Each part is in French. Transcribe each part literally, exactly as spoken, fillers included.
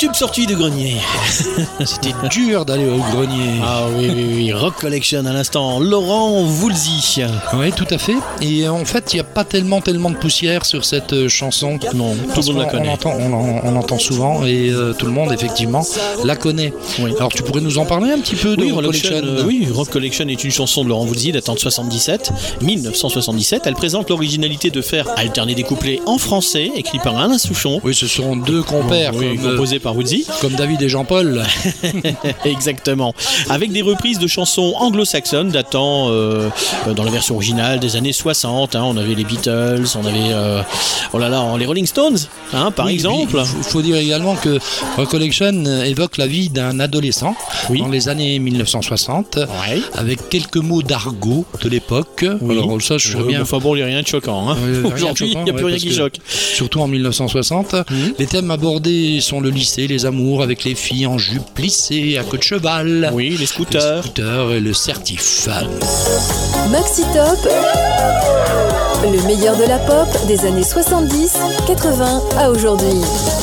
tube sorti du grenier. C'était dur d'aller au grenier. Ah oui, oui, oui. Rock Collection à l'instant. Laurent Voulzy. Oui, tout à fait. Et en fait, il n'y a pas tellement, tellement de poussière sur cette euh, chanson. Non, tout le monde la connaît. On entend, on, on entend souvent et euh, tout le monde, effectivement, la connaît. Oui. Alors, tu pourrais nous en parler un petit peu de oui, Rock Collection, Collection euh, Oui, Rock Collection est une chanson de Laurent Voulzy datant de soixante-dix-sept, mille neuf cent soixante-dix-sept. Elle présente l'originalité de faire alterner des couplets en français, écrits par Alain Souchon. Oui, ce sont deux compères, oui, comme, composés euh, par Woolsey. Comme David et Jean-Paul. Exactement. Avec des reprises de chansons anglo-saxonnes datant euh, dans la version originale des années soixante. Hein, on avait les Beatles, on avait euh, oh là là, les Rolling Stones, hein, par oui, exemple. Il faut dire également que Rock Collection évoque la vie d'un adolescent oui. dans les années mille neuf cent soixante, ouais. avec quelques mots d'argot de l'époque. Oui. Alors ça, je euh, bien. Enfin bon, il n'y a rien de choquant. Hein. Euh, Aujourd'hui, il n'y a plus ouais, rien qui choque. Surtout en mille neuf cent soixante. Mmh. Les thèmes abordés sont le lycée, les amours avec les filles en jupe plissée à queue de cheval. Oui, les scooters. Les scooters et le certif. Maxi Top, le meilleur de la pop des années soixante-dix, quatre-vingts à aujourd'hui.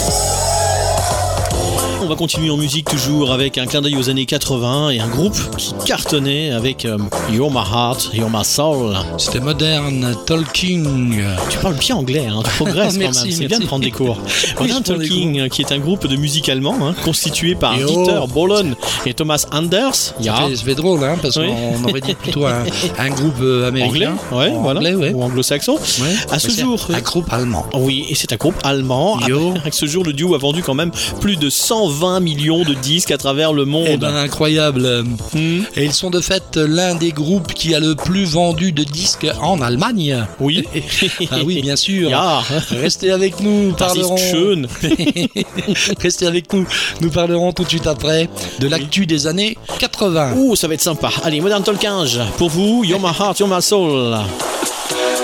On va continuer en musique toujours avec un clin d'œil aux années quatre-vingts et un groupe qui cartonnait avec euh, You're My Heart, You're My Soul. C'était Modern Talking. Tu parles bien anglais, hein, tu progresses quand même, c'est merci. Bien de prendre des cours. Modern Talking, qui est un groupe de musique allemand hein, constitué par Yo. Dieter Bohlen et Thomas Anders. Ja. Ça, fait, ça fait drôle, hein, parce oui. qu'on aurait dit plutôt un, un groupe américain. Anglais, ouais, voilà, anglais, ouais. ou anglo-saxon. Ouais. À ce jour, un groupe allemand. Oui, et c'est un groupe allemand. Yo. Avec ce jour, le duo a vendu quand même plus de cent vingt millions de disques à travers le monde. Eh ben, incroyable. Hmm. Et ils sont de fait l'un des groupes qui a le plus vendu de disques en Allemagne. Oui. Ah oui, bien sûr. Ja. Restez avec nous, nous parlerons. Restez avec nous, nous parlerons tout de suite après de l'actu oui. des années quatre-vingts. Ouh, ça va être sympa. Allez, Modern Talking, pour vous, You're My Heart, You're My Soul.